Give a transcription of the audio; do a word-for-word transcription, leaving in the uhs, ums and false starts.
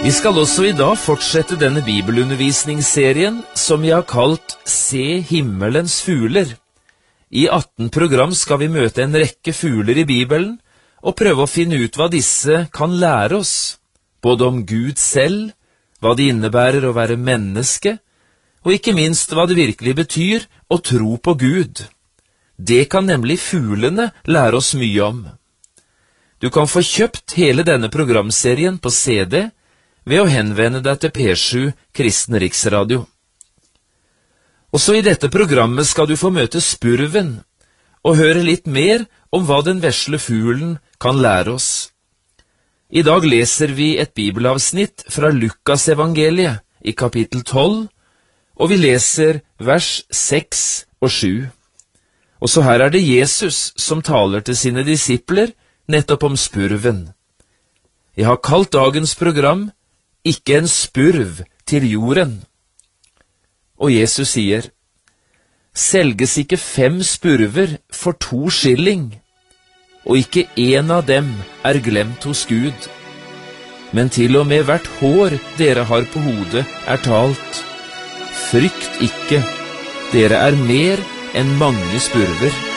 Vi skal også i dag fortsette denne bibelundervisningsserien som vi har kalt Se himmelens fugler. I atten program skal vi møte en rekke fugler i Bibelen og prøve å finne ut hva disse kan lære oss, både om Gud selv, hva det innebærer å være menneske, og ikke minst hva det virkelig betyr å tro på Gud. Det kan nemlig fuglene lære oss mye om. Du kan få kjøpt hele denne programserien på C D ved å henvende deg til P sju Kristen Riksradio. Også i dette programmet skal du få møte spurven og høre litt mer om hva den vesle fuglen kan lære oss. I dag leser vi et bibelavsnitt fra Lukas evangeliet i kapittel tolv, og vi leser vers seks og sju. Og så her er det Jesus som taler til sine disipler nettopp om spurven. Jeg har kalt dagens program Ikke en spurv til jorden. Og Jesus sier, selges ikke fem spurver for to skilling, og ikke en av dem er glemt hos Gud. Men til og med hvert hår dere har på hodet er talt. Frykt ikke, dere er mer enn mange spurver.